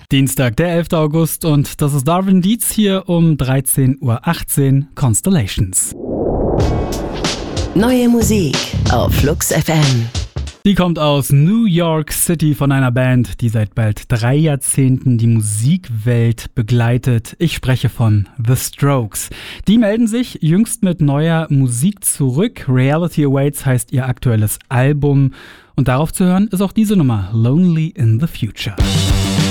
Dienstag, der 11. August und das ist Darwin Dietz hier um 13.18 Uhr, Constellations. Neue Musik auf Flux FM. Die kommt aus New York City von einer Band, die seit bald 3 Jahrzehnten die Musikwelt begleitet. Ich spreche von The Strokes. Die melden sich jüngst mit neuer Musik zurück. Reality Awaits heißt ihr aktuelles Album. Und darauf zu hören ist auch diese Nummer, Lonely in the Future.